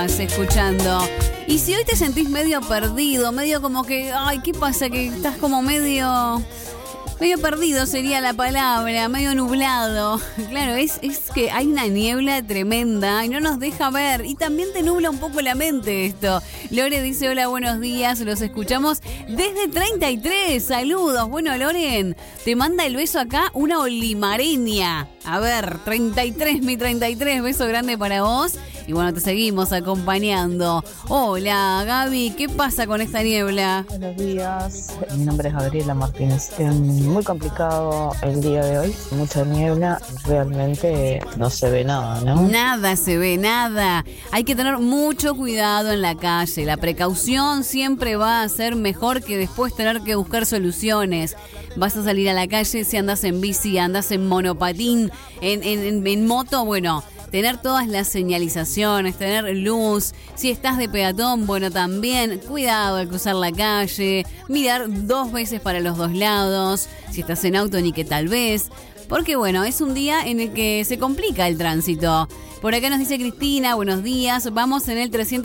Escuchando. Y si hoy te sentís medio perdido, medio como que, ay, ¿qué pasa? Que estás como medio perdido sería la palabra, medio nublado. Claro, es que hay una niebla tremenda y no nos deja ver. Y también te nubla un poco la mente esto. Lore dice, hola, buenos días, los escuchamos desde 33. Saludos. Bueno, Loren, te manda el beso acá una olimareña. A ver, 33, mi 33, beso grande para vos. Y bueno, te seguimos acompañando. Hola, Gaby, ¿qué pasa con esta niebla? Buenos días, mi nombre es Gabriela Martínez. Muy complicado el día de hoy, mucha niebla, realmente no se ve nada, ¿no? Nada se ve, nada. Hay que tener mucho cuidado en la calle. La precaución siempre va a ser mejor que después tener que buscar soluciones. Vas a salir a la calle si andas en bici, andas en monopatín, en moto, bueno, tener todas las señalizaciones, tener luz. Si estás de peatón, bueno, también cuidado al cruzar la calle, mirar 2 veces para los 2 lados. Si estás en auto, ni que tal vez. Porque bueno, es un día en el que se complica el tránsito. Por acá nos dice Cristina, buenos días, vamos en el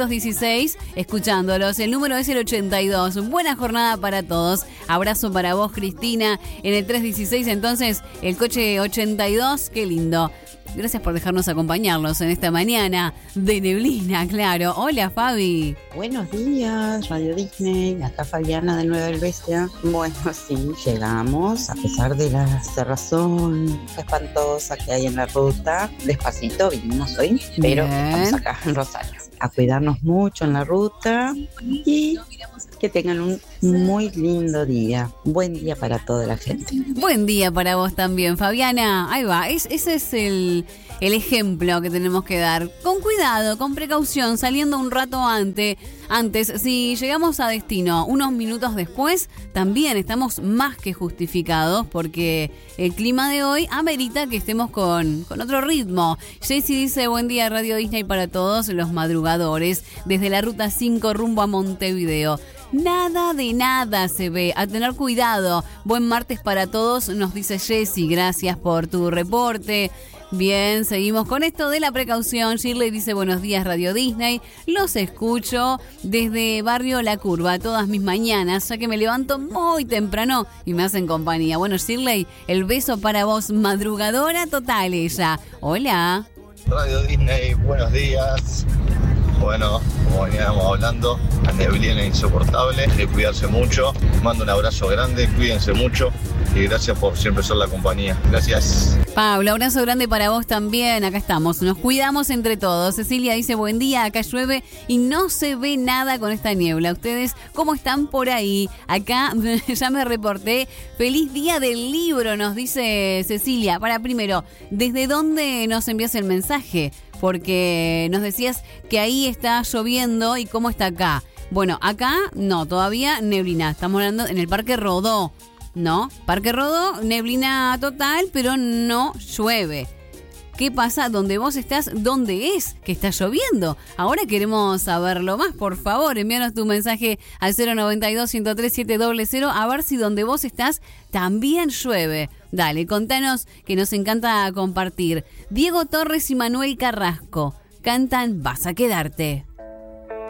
316 escuchándolos, el número es el 82, buena jornada para todos, abrazo para vos Cristina, en el 316 entonces el coche 82, qué lindo. Gracias por dejarnos acompañarlos en esta mañana de neblina, claro. Hola, Fabi. Buenos días, Radio Disney. Acá Fabiana de Nueva Helvecia. Bueno, sí, llegamos a pesar de la cerrazón espantosa que hay en la ruta. Despacito vinimos hoy, pero estamos acá en Rosario. A cuidarnos mucho en la ruta y que tengan un muy lindo día. Buen día para toda la gente. Buen día para vos también, Fabiana. Ahí va, ese es el ejemplo que tenemos que dar. Con cuidado, con precaución, saliendo un rato antes. Si llegamos a destino unos minutos después, también estamos más que justificados porque el clima de hoy amerita que estemos con otro ritmo. Jessy dice, buen día Radio Disney para todos los madrugadores desde la ruta 5 rumbo a Montevideo. Nada de nada se ve, a tener cuidado. Buen martes para todos, nos dice Jessy, gracias por tu reporte. Bien, seguimos con esto de la precaución. Shirley dice, buenos días Radio Disney, los escucho desde Barrio La Curva todas mis mañanas, ya que me levanto muy temprano y me hacen compañía. Bueno, Shirley, el beso para vos, madrugadora total ella. Hola. Radio Disney, buenos días. Bueno, como veníamos hablando, la neblina insoportable, hay que cuidarse mucho. Mando un abrazo grande, cuídense mucho y gracias por siempre ser la compañía. Gracias. Pablo, abrazo grande para vos también. Acá estamos, nos cuidamos entre todos. Cecilia dice, buen día, acá llueve y no se ve nada con esta niebla. ¿Ustedes cómo están por ahí? Acá ya me reporté. Feliz día del libro, nos dice Cecilia. Para primero, ¿desde dónde nos envías el mensaje? Porque nos decías que ahí está lloviendo y cómo está acá. Bueno, acá no, todavía neblina. Estamos hablando en el Parque Rodó, ¿no? Parque Rodó, neblina total, pero no llueve. ¿Qué pasa? ¿Dónde vos estás? ¿Dónde es que está lloviendo? Ahora queremos saberlo más. Por favor, envíanos tu mensaje al 092-103-700 a ver si donde vos estás también llueve. Dale, contanos, que nos encanta compartir. Diego Torres y Manuel Carrasco cantan Vas a quedarte.